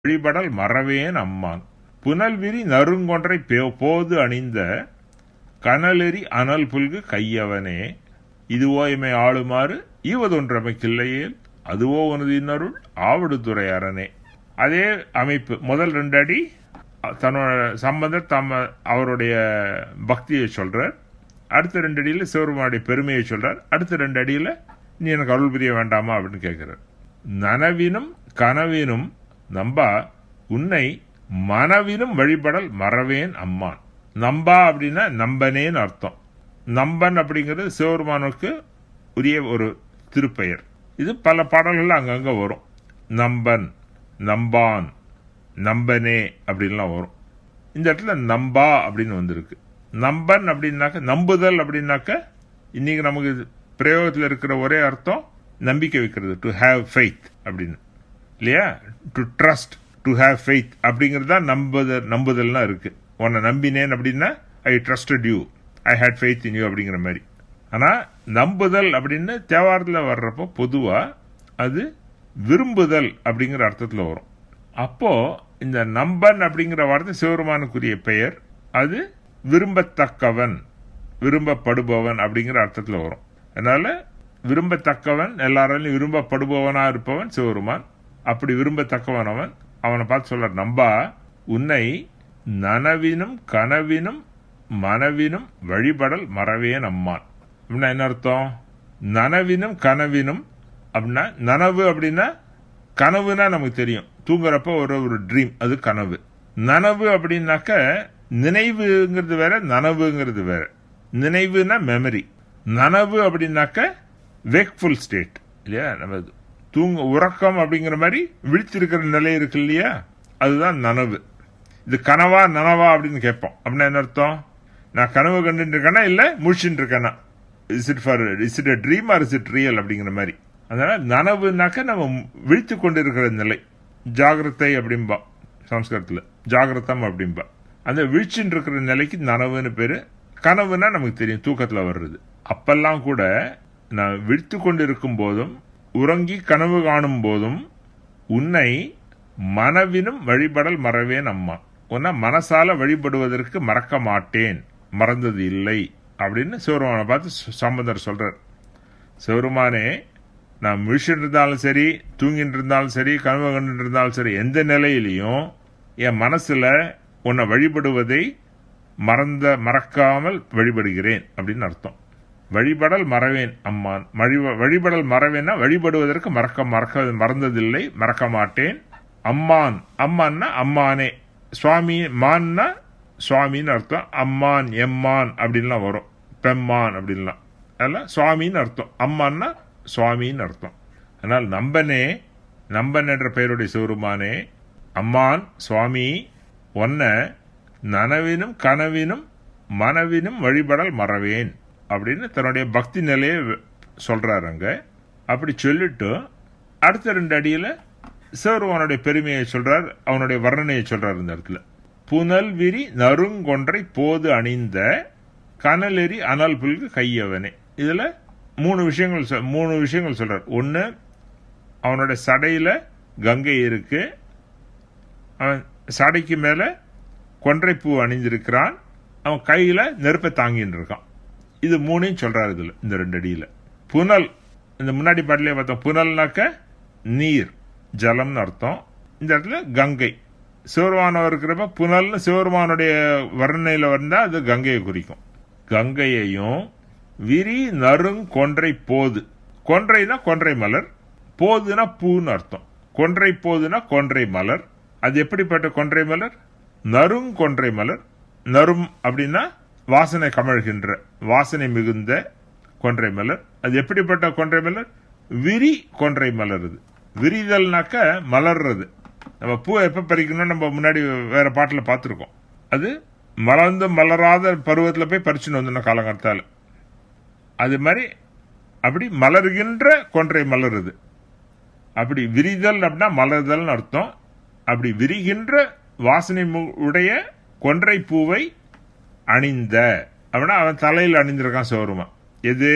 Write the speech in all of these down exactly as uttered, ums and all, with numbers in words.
வழிபடல் மறவேன் அம்மான். புனல்விரி நறுங்கொன்றை போது அணிந்த கனலெறி அனல் புல்கு கையவனே, இதுவோ எமை ஆளுமாறு ஈவதொன்றமைக்கில்லையேல் அதுவோ உனது இன்னருள் ஆவடுதுறை அரணே. அதே அமைப்பு. முதல் ரெண்டு அடி தன்னோட சம்பந்தர் தம்ம அவருடைய பக்தியை சொல்றார். அடுத்த ரெண்டு அடியில சிவருமானுடைய பெருமையை சொல்றார். அடுத்த ரெண்டு அடியில நீ எனக்கு அருள் புரிய வேண்டாமா அப்படின்னு கேட்கிறார். நனவினும் கனவினும் நம்பா உன்னை மனவினும் வழிபடல் மறவேன் அம்மான். நம்பா அப்படின்னா நம்பனேன்னு அர்த்தம். நம்பன் அப்படிங்கிறது சிவருமானுக்கு உரிய ஒரு திருப்பெயர். இது பல பாடல்கள் அங்கங்க வரும். நம்பன், நம்பான், நம்பனே அப்படின்லாம் வரும். இந்த இடத்துல நம்பா அப்படின்னு வந்திருக்கு. நம்பன் அப்படின்னாக்க நம்புதல் அப்படின்னாக்க இன்னைக்கு நமக்கு பிரயோகத்தில் இருக்கிற ஒரே அர்த்தம் நம்பிக்கை வைக்கிறது, டு ஹேவ் ஃபெய்த் அப்படின்னு இல்லையா. To trust, to have faith அப்படிங்கிறது தான் நம்புதல் நம்புதல்னா இருக்கு. உன்னை நம்பினேன் அப்படின்னா ஐ trusted you, I had faith in you அப்படிங்கிற மாதிரி. ஆனால் நம்புதல் அப்படின்னு தேவாரத்தில் வர்றப்போ பொதுவாக அது விரும்புதல் அப்படிங்கிற அர்த்தத்தில் வரும். அப்போ இந்த நம்பன் அப்படிங்கிற வார்த்தை சிவருமானுக்குரிய பெயர். அது விரும்பத்தக்கவன், விரும்பப்படுபவன் அப்படிங்கிற அர்த்தத்தில் வரும். அதனால விரும்பத்தக்கவன், எல்லாராலையும் விரும்பப்படுபவனா இருப்பவன் சிவருமான். அப்படி விரும்பத்தக்கவன் அவன். அவனை பார்த்து சொல்ற, நம்பா உன்னை நனவினும் கனவினும் மனவினும் வழிபடல் மறவேன் அம்மான். அப்படின்னா என்ன அர்த்தம்? நனவினும் கனவினும் அப்படின்னா, நனவு அப்படின்னா கனவுனா நமக்கு தெரியும், தூங்குறப்ப ஒரு ஒரு ட்ரீம், அது கனவு. நனவு அப்படின்னாக்க நினைவுங்கிறது வேற, நனவுங்கிறது வேற. நினைவுனா மெமரி, நனவு அப்படின்னாக்க வேக்ஃபுல் ஸ்டேட் இல்லையா. நம்ம தூங்க உறக்கம் அப்படிங்கிற மாதிரி விழித்திருக்கிற நிலை இருக்கு இல்லையா, அதுதான் நனவு. இது கனவா நனவா அப்படின்னு கேட்போம். அப்படின்னா என்ன அர்த்தம்? நான் கனவு கண்டுட்டு இருக்கேனா இல்ல முழிச்சுட்டு இருக்கேனா, is it for is it a dream R is it real அப்படிங்கிற மாதிரி. அதனால நனவுனாக்க நம்ம விழித்து கொண்டு இருக்கிற நிலை, ஜாகிரதை அப்படின்பா சம்ஸ்கிருதத்துல, ஜாகிரதம் அப்படின்பா. அந்த விழிச்சுட்டு இருக்கிற நிலைக்கு நனவுன்னு பேரு. கனவுனா நமக்கு தெரியும், தூக்கத்துல வர்றது. அப்பெல்லாம் கூட நான் விழித்து கொண்டு இருக்கும் போதும் உறங்கி கனவு காணும் போதும் உன்னை மனவினும் வழிபடல் மறவேன் அம்மா. உன்னை மனசால வழிபடுவதற்கு மறக்க மாட்டேன், மறந்தது இல்லை அப்படின்னு சிவருமானை பார்த்து சம்பந்தர் சொல்றார். சிவருமானே, நான் முழிச்சுட்டு இருந்தாலும் சரி, தூங்கிட்டு இருந்தாலும் சரி, கனவு கண்டு இருந்தாலும் சரி, எந்த நிலையிலையும் என் மனசுல உன்னை வழிபடுவதை மறந்த மறக்காமல் வழிபடுகிறேன் அப்படின்னு அர்த்தம். வழிபடல் மறவேன் அம்மான். வழிபடல் மறவேன்னா வழிபடுவதற்கு மறக்க மறக்க மறந்ததில்லை, மறக்க மாட்டேன். அம்மான், அம்மான்னா அம்மானே. சுவாமி, மான்னா சுவாமின்னு அர்த்தம். அம்மான், எம்மான் அப்படின்லாம் வரும், பெம்மான் அப்படின்லாம். அதெல்லாம் சுவாமின்னு அர்த்தம். அம்மான்னா சுவாமின்னு அர்த்தம். அதனால் நம்பனே, நம்பன் என்ற பெயருடைய சிவருமானே, அம்மான் சுவாமி, ஒன்ன நனவினும் கனவினும் மனவினும் வழிபடல் மறவேன் அப்படின்னு தன்னுடைய பக்தி நிலையை சொல்றாரு அங்க. அப்படி சொல்லிட்டு அடுத்த ரெண்டு அடியில சிவருமானுடைய பெருமையை சொல்றார், அவனுடைய வர்ணனையை சொல்றாரு இந்த இடத்துல. புனல் விரி நறுங்கொன்றை போது அணிந்த கனலெறி அனல் புல்கு கையவனே. இதுல மூணு விஷயங்கள் மூணு விஷயங்கள் சொல்றார். ஒன்னு, அவனுடைய சடையில கங்கை இருக்கு, அவன் சடைக்கு மேல கொன்றை பூ அணிந்திருக்கிறான், அவன் கையில நெருப்பை தாங்கின்னு இருக்கான். இது மூணையும் சொல்றாரு இதுல, இந்த ரெண்டு அடியில. புனல், இந்த முன்னாடி பாட்டிலே பார்த்தோம், புனல்னாக்க நீர், ஜலம்னு அர்த்தம். இந்த இடத்துல கங்கை, சிவருமானம் இருக்கிறப்ப புனல்னு சிவருமானுடைய வர்ணனையில வந்தா அது கங்கையை குறிக்கும். கங்கையையும் விரி நறுங் கொன்றை போது, கொன்றைனா கொன்றை மலர், போதுனா பூன்னு அர்த்தம். கொன்றை போதுனா கொன்றை மலர். அது எப்படிப்பட்ட கொன்றை மலர்? நறுங் கொன்றை மலர். நறும் அப்படின்னா வாசனை கமழ்கின்ற, வாசனை மிகுந்த கொன்றை மலர். அது எப்படிப்பட்ட கொன்றை மலர்? விரி கொன்றை மலர். அது விரிதல்னாக்க மலர்றது. நம்ம பூ எப்ப பறிக்கணும் நம்ம முன்னாடி வேற பாட்டில் பார்த்துருக்கோம். அது மலர்ந்து மலராத பருவத்தில் போய் பறிச்சுன்னு வந்து காலங்காலத்தால். அது மாதிரி அப்படி மலர்கின்ற கொன்றை மலருது. அப்படி விரிதல் அப்படின்னா மலர்தல் அர்த்தம். அப்படி விரிகின்ற வாசனை உடைய கொன்றை பூவை அணிந்த அப்படின்னா அவன் தலையில் அணிந்திருக்கான் சிவருமான். எது?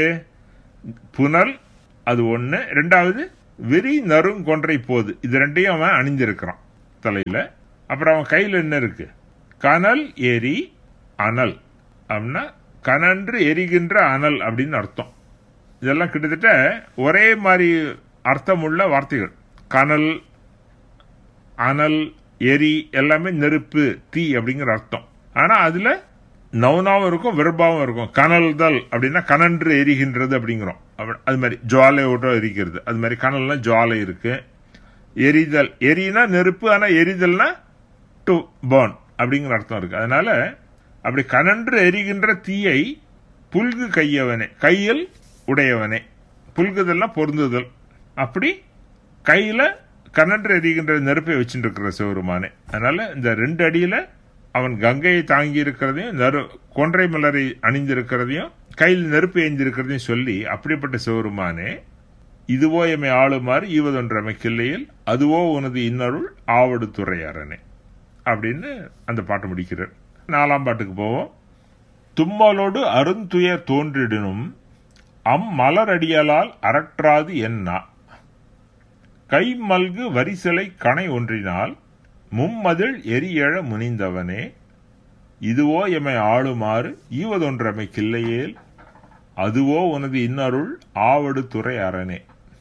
புனல், அது ஒண்ணு. ரெண்டாவது விரி நறுங்கொன்றை போது, இது ரெண்டையும் அவன் அணிந்திருக்கிறான் மரத்தலையில. அப்புறம் அவன் கையில் என்ன இருக்கு? கனல் எரி அனல் அப்படின்னா கனன்று எரிகின்ற அனல் அப்படின்னு அர்த்தம். இதெல்லாம் கிட்டத்தட்ட ஒரே மாதிரி அர்த்தம் உள்ள வார்த்தைகள். கனல், அனல், எரி எல்லாமே நெருப்பு, தீ அப்படிங்கிற அர்த்தம். ஆனா அதுல நவுனாவும் இருக்கும், வெறுபாவும் இருக்கும். கனல்தல் அப்படின்னா கனன்று எரிகின்றது அப்படிங்கிறோம். அது மாதிரி ஜுவாலையோட எரிக்கிறது. அது மாதிரி கனல்னா ஜுவாலை இருக்கு. எரிதல், எரினா நெருப்பு, ஆனா எரிதல்னா டு பர்ன் அப்படிங்கிற அர்த்தம் இருக்கு. அதனால அப்படி கனன்று எரிகின்ற தீயை புல்கு கையவனே, கையில் உடையவனே. புல்குதல்னா பொருந்துதல். அப்படி கையில கனன்று எரிகின்ற நெருப்பை வச்சுட்டு இருக்கிற சிவருமானே. அதனால இந்த ரெண்டு அடியில அவன் கங்கையை தாங்கி இருக்கிறதையும் நறு கொன்றை மலரை அணிந்திருக்கிறதையும் கையில் நெருப்பு ஏந்திருக்கிறதையும் சொல்லி, அப்படிப்பட்ட சிவருமானே, இதுவோ எமை ஆளுமாறு ஈவதொன்றமை கிள்ளையில் அதுவோ உனது இன்னருள் ஆவடு துறையாரனே அப்படின்னு அந்த பாட்டு முடிக்கிறார். நாலாம் பாட்டுக்கு போவோம். தும்மலோடு அருந்துயர் தோன்றிடனும் அம் மலரடியலால் அரற்றாது என்னா கை மல்கு வரிசலை கணை ஒன்றினால் மும்மதில் எரியழ முனிந்தவனே இதுவோ எமை ஆளுமாறு ஈவதொன்றமை கிள்ளையேல் அதுவோ உனது இன்னருள் ஆவடு துறை அரணே.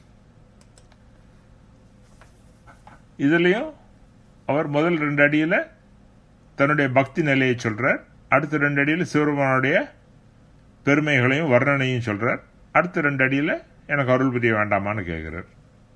இதுலயும் அவர் முதல் ரெண்டு அடியில தன்னுடைய பக்தி நிலையை சொல்றார். அடுத்த ரெண்டு அடியில சிவருமானுடைய பெருமைகளையும் வர்ணனையும் சொல்றார். அடுத்த ரெண்டு அடியில எனக்கு அருள் புரிய வேண்டாமான்னு கேட்கிறார்.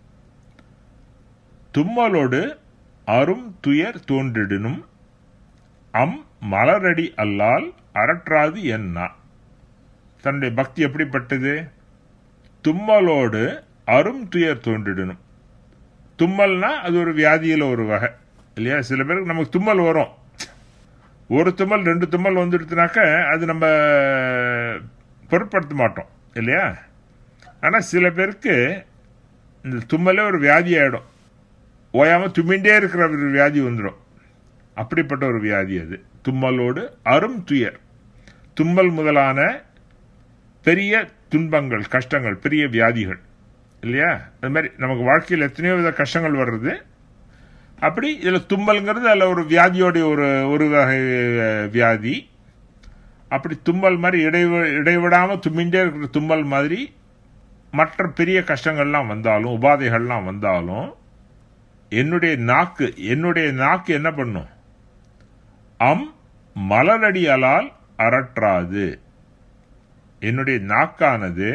தும்மலோடு அரும் துயர் தோன்றிடனும் அம் மலரடி அல்லால் அரற்றாது என்னா. தன்னுடைய பக்தி எப்படிப்பட்டது? தும்மலோடு அரும் துயர் தோன்றிடனும். தும்மல்னா அது ஒரு வியாதியில ஒரு வகை இல்லையா? சில பேருக்கு நமக்கு தும்மல் வரும். ஒரு தும்மல் ரெண்டு தும்மல் வந்துடுச்சுனாக்க அது நம்ம பொருட்படுத்த மாட்டோம் இல்லையா? ஆனா சில பேருக்கு இந்த தும்மலே ஒரு வியாதி ஆயிடும். ஓயாம தும்மிண்டே இருக்கிற ஒரு வியாதி வந்துடும். அப்படிப்பட்ட ஒரு வியாதி அது. தும்மலோடு அரும் துயர். தும்மல் முதலான பெரிய துன்பங்கள், கஷ்டங்கள், பெரிய வியாதிகள் இல்லையா? அது மாதிரி நமக்கு வாழ்க்கையில் எத்தனையோ வித கஷ்டங்கள் வர்றது. அப்படி இதுல தும்மல்ங்கிறது அதுல ஒரு வியாதியோடைய ஒரு ஒரு வகை வியாதி. அப்படி தும்மல் மாதிரி இடைவ இடைவிடாம தும்மிண்டே இருக்கிற தும்மல் மாதிரி மற்ற பெரிய கஷ்டங்கள்லாம் வந்தாலும், உபாதைகள்லாம் வந்தாலும், என்னுடைய நாக்கு என்னுடைய நாக்கு என்ன பண்ணும்? அம் மலரடி அலால் அரற்றாது. என்னுடைய நாக்கானது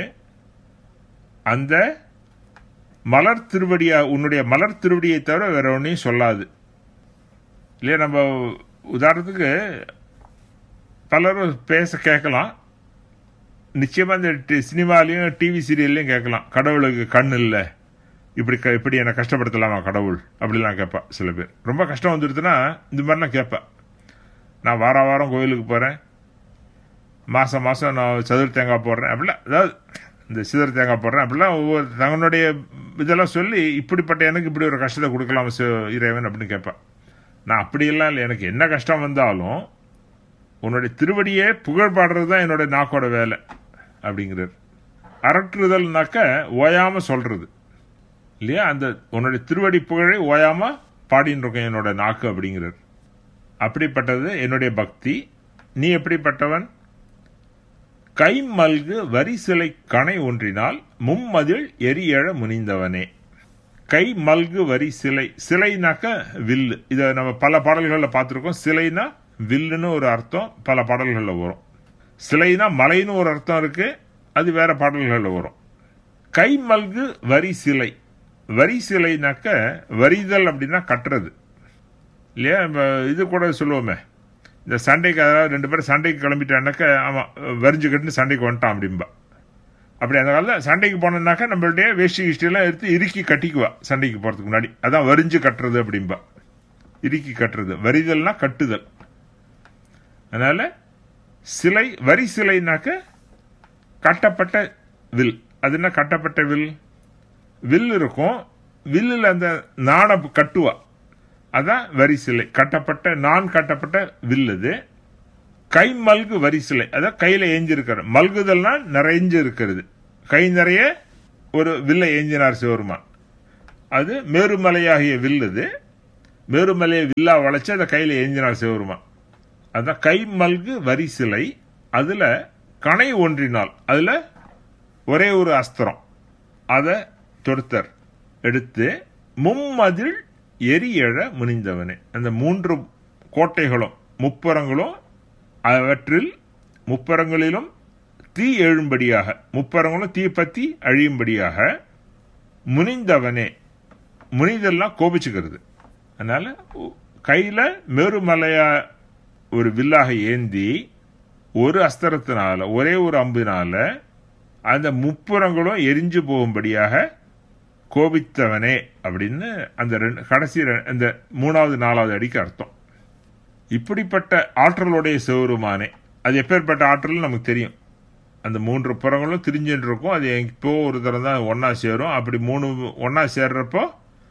அந்த மலர் திருவடியா, உன்னுடைய மலர் திருவடியை தவிர வேற ஒன்றையும் சொல்லாது இல்லையா? நம்ம உதாரணத்துக்கு பலரும் பேச கேட்கலாம். நிச்சயமா இந்த சினிமாலையும் டிவி சீரியல்லையும் கேட்கலாம், கடவுளுக்கு கண் இல்லை, இப்படி இப்படி என்னை கஷ்டப்படுத்தலாமா கடவுள் அப்படிலாம் கேட்பா. சில பேர் ரொம்ப கஷ்டம் வந்துடுதுன்னா இந்த மாதிரிலாம் கேட்பா. நான் வார வாரம் கோயிலுக்கு போறேன், மாசம் மாசம் நான் சதுர் தேங்காய் போடுறேன் அப்படிலாம், அதாவது இந்த சிதர் தேங்காய் போடுறேன் அப்படிலாம் ஒவ்வொரு தங்களுடைய இதெல்லாம் சொல்லி இப்படிப்பட்ட எனக்கு இப்படி ஒரு கஷ்டத்தை கொடுக்கலாம் இறைவன் அப்படின்னு கேட்பேன். நான் அப்படியெல்லாம் இல்லை. எனக்கு என்ன கஷ்டம் வந்தாலும் உன்னுடைய திருவடியே புகழ் பாடுறது தான் என்னோட நாக்கோட வேலை அப்படிங்கிறார். அரற்றுதல்னாக்க ஓயாம சொல்றது இல்லையா? அந்த உன்னுடைய திருவடி புகழை ஓயாம பாடின்னு இருக்கேன் என்னோட நாக்கு அப்படிங்கிறார். அப்படிப்பட்டது என்னுடைய பக்தி. நீ எப்படிப்பட்டவன்? கை மல்கு வரி சிலை கணை ஒன்றினால் மும்மதில் எரியழ முனிந்தவனே. கை மல்கு வரி சிலை, சிலைனாக்க வில்லு. இதை நம்ம பல பாடல்களில் பார்த்துருக்கோம். சிலைனா வில்லுன்னு ஒரு அர்த்தம் பல பாடல்களில் வரும். சிலைனா மலைன்னு ஒரு அர்த்தம் இருக்கு, அது வேற பாடல்களில் வரும். கை மல்கு வரி சிலை, வரி சிலைனாக்க வரிதல் அப்படின்னா கட்டுறது இல்லையா? இது கூட சொல்லுவோமே, இந்த சண்டைக்கு, அதாவது ரெண்டு பேரும் சண்டைக்கு கிளம்பிட்டான்னாக்க ஆமாம் வரிஞ்சு கட்டுன்னு சண்டைக்கு வந்துட்டான் அப்படின்பா. அப்படி அந்த காலத்தில் சண்டைக்கு போனோம்னாக்கா நம்மளுடைய வேஷ்டி கிஷ்டியெல்லாம் எடுத்து இறுக்கி கட்டிக்குவா சண்டைக்கு போகிறதுக்கு முன்னாடி. அதான் வரிஞ்சு கட்டுறது அப்படின்பா. இறுக்கி கட்டுறது, வரிதல்னா கட்டுதல். அதனால சிலை, வரி சிலைனாக்க கட்டப்பட்ட வில். அது என்ன கட்டப்பட்ட வில்? வில் இருக்கும், வில்லில் அந்த நாணை கட்டுவா, அதான் வரி சிலை. கட்டப்பட்ட நான் கட்டப்பட்ட வில் அது. கை மல்கு வரி சிலை, அதான் கையில ஏஞ்சிருக்கிற. மல்குதல்னா நிறைஞ்சு இருக்கிறது. கை நிறைய ஒரு வில்லை ஏஞ்சினார் சிவருமான். அது மேருமலையாகிய வில் அது. மேருமலையை வில்லா வளைச்சு அதை கையில் ஏந்தினார் சிவருமான். அதுதான் கை மல்கு வரி சிலை. அதில் கணை ஒன்றினால், அதில் ஒரே ஒரு அஸ்திரம், அதை தொடுத்தர் எடுத்து மும்மதில் எரியழ முனிந்தவனே. அந்த மூன்று கோட்டைகளும் முப்பரங்களும் அவற்றில் முப்பரங்களிலும் தீ எழும்படியாக, முப்பரங்களும் தீ பற்றி அழியும்படியாக முனிந்தவனே. முனிதெல்லாம் கோபிச்சுக்கிறது. அதனால கையில மேருமலையா ஒரு வில்லாக ஏந்தி ஒரு அஸ்திரத்தினால, ஒரே ஒரு அம்பினால அந்த முப்புறங்களும் எரிஞ்சு போகும்படியாக கோபித்தவனே அப்படின்னு அந்த ரெண்டு கடைசி அந்த மூணாவது நாலாவது அடிக்கு அர்த்தம். இப்படிப்பட்ட ஆற்றலுடைய சிவருமானே. அது எப்பேற்பட்ட ஆற்றல் நமக்கு தெரியும். அந்த மூன்று புறங்களும் திரிஞ்சுட்டு இருக்கும். அது இப்போ ஒரு தரம் தான் ஒன்னா சேரும். அப்படி மூணு ஒன்னா சேர்றப்போ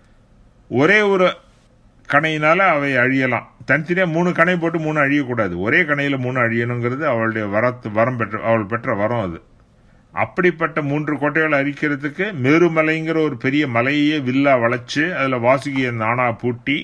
ஒரே ஒரு கணையினால அவை அழியலாம். தனித்தனியா மூணு கணை போட்டு மூணு அழியக்கூடாது. ஒரே கணையில மூணு அழியணுங்கிறது அவளுடைய வரத்து வரம் பெற்ற அவள் பெற்ற வரம் அது. அப்படிப்பட்ட மூன்று கோட்டைகளை அழிக்கிறதுக்கு மேருமலைங்கிற ஒரு பெரிய மலையே வில்லா வளைச்சு அதுல வாசுகிய நானா பூட்டி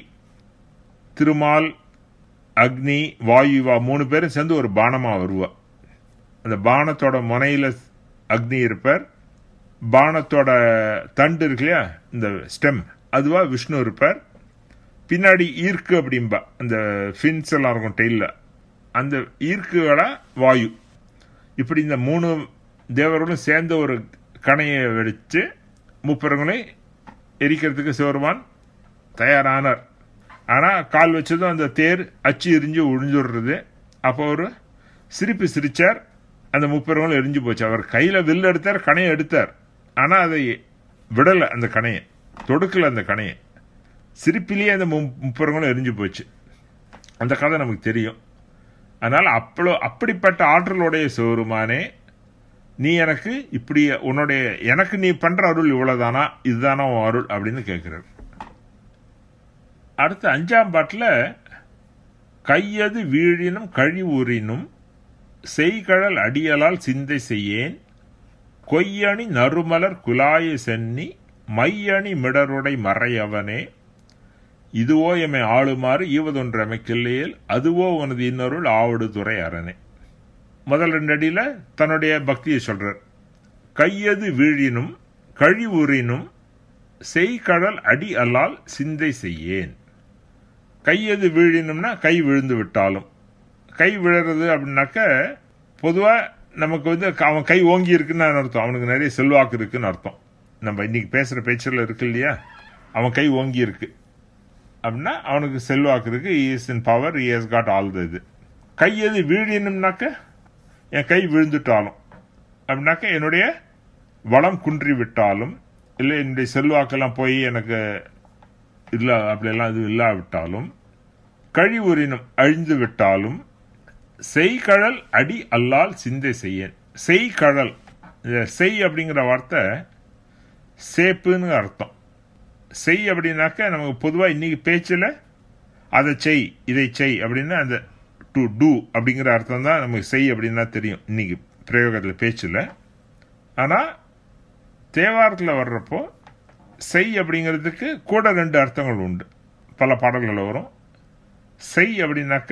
திருமால், அக்னி, வாயுவா மூணு பேரும் சேர்ந்து ஒரு பானமா வருவா. அந்த பானத்தோட முனையில அக்னி இருப்பார். பானத்தோட தண்டு இருக்கு இல்லையா, இந்த ஸ்டெம், அதுவா விஷ்ணு இருப்பார். பின்னாடி ஈர்க்கு அப்படின்பா, அந்த ஃபின்ஸ் எல்லாம் இருக்கும் டெய்ல, அந்த ஈர்க்குகளா வாயு. இப்படி இந்த மூணு தேவர்களும் சேர்ந்த ஒரு கணையை வெடிச்சு முப்பரங்களை எரிக்கிறதுக்கு சிவருமான் தயாரானார். ஆனா கால் வச்சதும் அந்த தேர் அச்சு எரிஞ்சு ஒழிஞ்சுடுறது. அப்போ ஒரு சிரிப்பு சிரிச்சார். அந்த முப்பரங்களும் எரிஞ்சு போச்சு. அவர் கையில வில் எடுத்தார், கணையை எடுத்தார். ஆனா அதை விடல, அந்த கணையை தொடுக்கல. அந்த கணையை சிரிப்பிலேயே அந்த முப்பரங்களும் எரிஞ்சு போச்சு. அந்த கதை நமக்கு தெரியும். அதனால அப்போ அப்படிப்பட்ட ஆற்றலுடைய சிவருமானே, நீ எனக்கு இப்படி உன்னுடைய எனக்கு நீ பண்ற அருள் இவ்வளவுதானா, இதுதானா உன் அருள் அப்படின்னு கேட்கிறார். அடுத்த அஞ்சாம் பாட்டுல கையது வீழினும் கழிவுறினும் செய்கழல் அடியலால் சிந்தை செய்யேன் கொய்யணி நறுமலர் குலாய சென்னி மையணி மிடருடை மறையவனே இதுவோ எமை ஆளுமாறு ஈவதொன்று அமைக்கில்லையேல் அதுவோ உனது இன்னொருள் ஆவடு துறை அரணே. முதல் ரெண்டு அடியில தன்னுடைய பக்தியை சொல்றார். கையது வீழினும் கழிவுறினும் செய்கடல் அடி அல்லால் சிந்தை செய்யேன். கையது வீழினும்னா கை விழுந்து விட்டாலும். கை விழுறது அப்படின்னாக்க பொதுவா நமக்கு வந்து அவன் கை ஓங்கி இருக்குன்னு அர்த்தம். அவனுக்கு நிறைய செல்வாக்கு இருக்குன்னு அர்த்தம். நம்ம இன்னைக்கு பேசுற பேச்சில் இருக்கு இல்லையா, அவன் கை ஓங்கி இருக்கு அப்படின்னா அவனுக்கு செல்வாக்கு இருக்கு. he is in power, he has got all the இது. கை எது வீழினும்னாக்க என் கை விழுந்துட்டாலும் அப்படின்னாக்க என்னுடைய வளம் குன்றி விட்டாலும், இல்லை என்னுடைய செல்வாக்கெல்லாம் போய் எனக்கு இல்லை அப்படியெல்லாம் இது இல்லாவிட்டாலும், கழிவுறினும் அழிந்து விட்டாலும், செய்கழல் அடி அல்லால் சிந்தை செய்யேன். செய்கழல், செய் அப்படிங்கிற வார்த்தை சேப்புன்னு அர்த்தம். செய் அப்படின்னாக்க நமக்கு பொதுவாக இன்னைக்கு பேச்சில் அதை செய் இதை செய் அப்படின்னு அந்த டு டூ அப்படிங்கிற அர்த்தம் தான் நமக்கு செய் அப்படின்னா தெரியும் இன்னைக்கு பிரயோகத்தில் பேச்சில். ஆனால் தேவாரத்தில் வர்றப்போ செய் அப்படிங்கிறதுக்கு கூட ரெண்டு அர்த்தங்கள் உண்டு. பல பாடல்களில் வரும். செய் அப்படின்னாக்க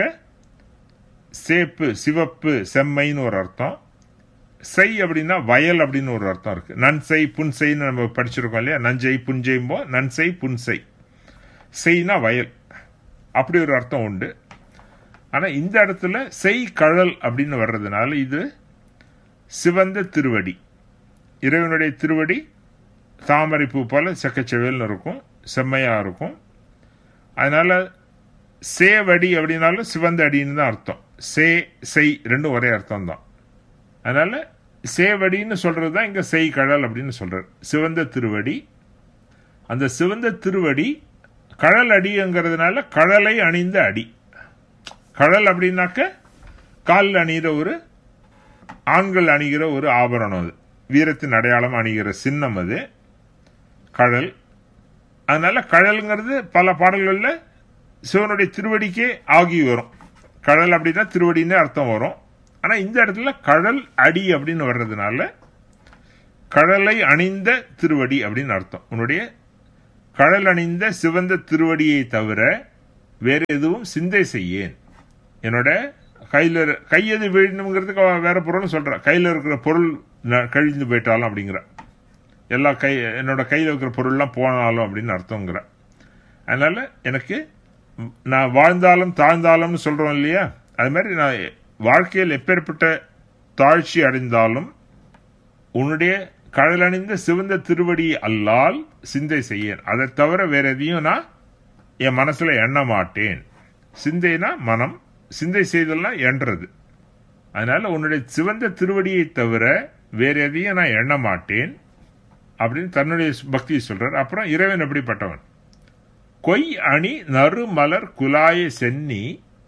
சேப்பு, சிவப்பு, செம்மைன்னு ஒரு அர்த்தம். செய் அப்படின்னா வயல் அப்படின்னு ஒரு அர்த்தம் இருக்கு. நன்செய் புன்செய்ன்னு நம்ம படிச்சிருக்கோம் இல்லையா, நஞ்சை புஞ்செய்போ நன்செய் புன்செய். செய்னா வயல், அப்படி ஒரு அர்த்தம் உண்டு. ஆனா இந்த இடத்துல செய் கழல் அப்படின்னு வர்றதுனால இது சிவந்த திருவடி, இறைவனுடைய திருவடி தாமரை பூ போல செக்கச்செவேல்னு இருக்கும், செம்மையா இருக்கும். அதனால சேவடி அப்படின்னாலும் சிவந்த அடின்னு தான் அர்த்தம். சே செய் ரெண்டும் ஒரே அர்த்தம் தான். அதனால சேவடின்னு சொல்றதுதான் இங்க செய் கழல் அப்படின்னு சொல்றாரு. சிவந்த திருவடி. அந்த சிவந்த திருவடி கழல் அடிங்கிறதுனால கழலை அணிந்த அடி. கழல் அப்படின்னாக்க காலில் அணிகிற ஒரு, ஆண்கள் அணிகிற ஒரு ஆபரணம், அது வீரத்தின் அடையாளம் அணிகிற சின்னம், அது கழல். அதனால கழல்ங்கிறது பல பாடல்கள்ல சிவனுடைய திருவடிக்கே ஆகி வரும். கழல் அப்படின்னா திருவடின்னு அர்த்தம் வரும். ஆனா இந்த இடத்துல கழல் அடி அப்படின்னு வர்றதுனால கழலை அணிந்த திருவடி அப்படின்னு அர்த்தம். உன்னுடைய கடல் அணிந்த சிவந்த திருவடியை தவிர வேற எதுவும் சிந்தை செய்யேன். என்னோட கையில் கையெது வீழணுங்கிறதுக்கு வேற பொருள்னு சொல்ற, கையில் இருக்கிற பொருள் கழிந்து போயிட்டாலும் அப்படிங்கிற, எல்லா கை என்னோட கையில் இருக்கிற பொருள்லாம் போனாலும் அப்படின்னு அர்த்தங்கிற. அதனால எனக்கு நான் வாழ்ந்தாலும் தாழ்ந்தாலும்னு சொல்றோம் இல்லையா, அது மாதிரி நான் வாழ்க்கையில் எப்பேற்பட்ட தாழ்ச்சி அடைந்தாலும் உன்னுடைய கடலணிந்த சிவந்த திருவடி அல்லால் சிந்தை செய்யேன். அதை தவிர வேற எதையும் நான் என் மனசுல எண்ண மாட்டேன். சிந்தைனா மனம், சிந்தை செய்தெல்லாம் எண்றது. அதனால உன்னுடைய சிவந்த திருவடியை தவிர வேற எதையும் நான் எண்ண மாட்டேன் அப்படின்னு தன்னுடைய பக்தியை சொல்றார். அப்புறம் இறைவன் எப்படிப்பட்டவன்? கொய் அணி நறு மலர் குலாய சென்னி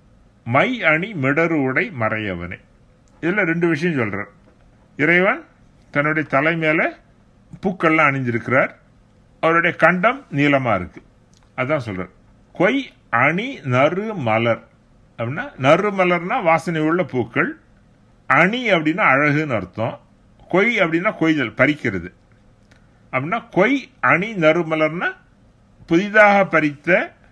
மை அணி மிடரு உடை மறையவனே. இதுல ரெண்டு விஷயம் சொல்றார். இறைவன் தன்னுடைய தலை மேல பூக்கள்லாம் அணிஞ்சிருக்கிறார், அவருடைய கண்டம் நீளமா இருக்கு. அதான் சொல்றார் கொய் அணி நறு மலர் அப்படின்னா, நறு மலர்னா வாசனை உள்ள பூக்கள், அணி அப்படின்னா அழகுன்னு அர்த்தம், கொய் அப்படின்னா கொய்தல் பறிக்கிறது அப்படின்னா, கொய் அணி நறு மலர்னா புதிதாக பறித்த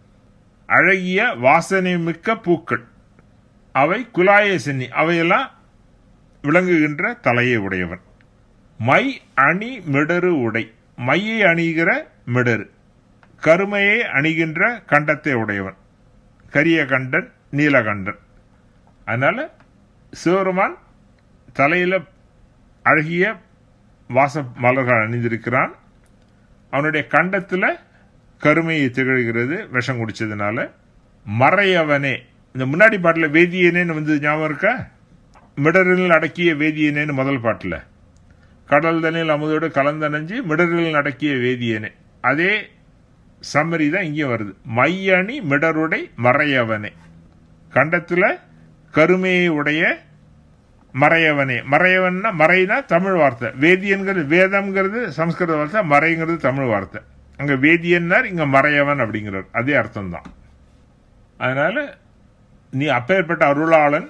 அழகிய வாசனை மிக்க பூக்கள், அவை குலாய சென்னி, அவையெல்லாம் விளங்குகின்ற தலையை உடையவன். மை அணி மிடரு உடை, மையை அணிகிற மிடரு, கருமையை அணிகின்ற கண்டத்தை உடையவன், கரிய கண்டன் நீலகண்டன். அதனால சிவருமான் தலையில அழகிய வாச மலர்கள் அணிந்திருக்கிறான், அவனுடைய கண்டத்துல கருமையை திகழ்கிறது விஷம் குடிச்சதுனால. மறையவனே, இந்த முன்னாடி பாட்டுல வேதியனேன்னு வந்து ஞாபகம் இருக்கா? மிடரில் அடக்கிய வேதியனேன்னு முதல் பாட்டுல, கடல் தண்ணில் அமுதோடு கலந்தணைஞ்சு மிடரில் அடக்கிய வேதியனே, அதே சம்மரி தான் இங்கே வருது. மையணி மிடருடை மறையவனே, கண்டத்துல கருமையை உடைய மறையவனே. மறையவன்னா மறைனா தமிழ் வார்த்தை, வேதியன்கிறது வேதம்ங்கிறது சம்ஸ்கிருத வார்த்தை, மறைங்கிறது தமிழ் வார்த்தை. அங்க வேதியன்னார், இங்க மறையவன் அப்படிங்கிறார், அதே அர்த்தம் தான். அதனால நீ அப்பேற்பட்ட அருளாளன்,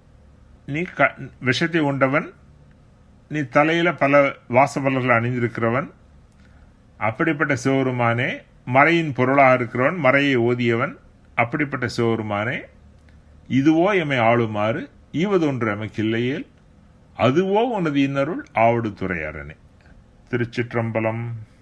நீ விஷத்தை உண்டவன், நீ தலையில பல வாசமலர்கள் அணிந்திருக்கிறவன், அப்படிப்பட்ட சிவருமானே, மறையின் பொருளாக இருக்கிறவன், மறையை ஓதியவன், அப்படிப்பட்ட சிவருமானே, இதுவோ எம்மை ஆளுமாறு ஈவதொன்று எமக்கு இல்லையேல் அதுவோ உனது இன்னருள் ஆவடு துறையரணே. திருச்சிற்றம்பலம்.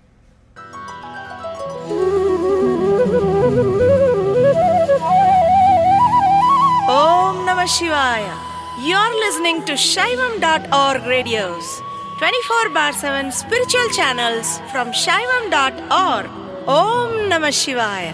Om Namah Shivaya. You're listening to Shaivam dot org radios, twenty-four bar seven spiritual channels from Shaivam dot org. Om Namah Shivaya.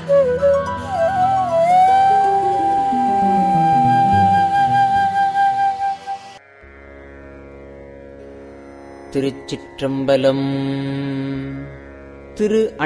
Thiruchitrambalam. Thiru